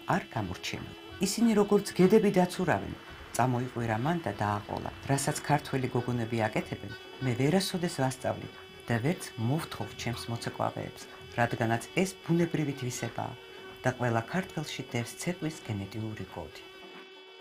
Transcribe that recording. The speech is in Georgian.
არ გამორჩენილ. ისინი როგორც გედები დაცურავენ, წამოიყვირა მან და დააყოლა. რასაც ქართველი გოგონები აკეთებენ, მე ვერასოდეს ვასწავლი და ვერც მოვთხოვ ჩემს მოცეკვავეებს, რადგანაც ეს ბუნებრივი თვისებაა და ყველა ქართველში დევს ცეკვის გენეტიური კოდი.